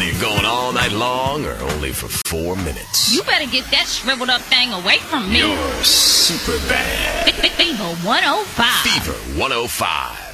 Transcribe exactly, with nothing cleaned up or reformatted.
Whether you're going all night long or only for four minutes. You better get that shriveled up thing away from me. You're super bad. Fever one oh five. Fever one oh five.